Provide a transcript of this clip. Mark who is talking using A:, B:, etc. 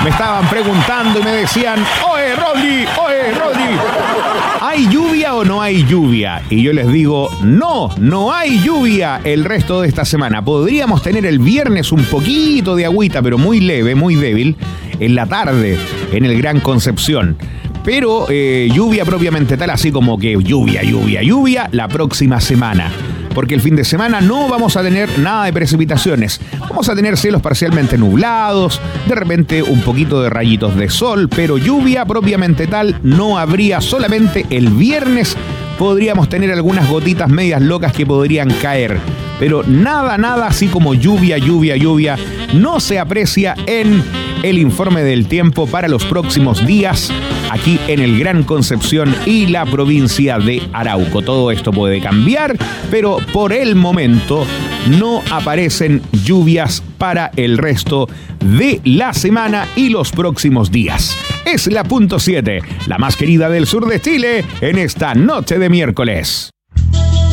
A: Me estaban preguntando y me decían, oye, Rodri, ¿hay lluvia o no hay lluvia? Y yo les digo, no hay lluvia el resto de esta semana. Podríamos tener el viernes un poquito de agüita, pero muy leve, muy débil, en la tarde, en el Gran Concepción. Pero lluvia propiamente tal, así como que lluvia, la próxima semana. Porque el fin de semana no vamos a tener nada de precipitaciones. Vamos a tener cielos parcialmente nublados, de repente un poquito de rayitos de sol, pero lluvia propiamente tal no habría. Solamente el viernes podríamos tener algunas gotitas medias locas que podrían caer. Pero nada así como lluvia, no se aprecia en el informe del tiempo para los próximos días aquí en el Gran Concepción y la provincia de Arauco. Todo esto puede cambiar, pero por el momento no aparecen lluvias para el resto de la semana y los próximos días. Es la .7, la más querida del sur de Chile, en esta noche de miércoles.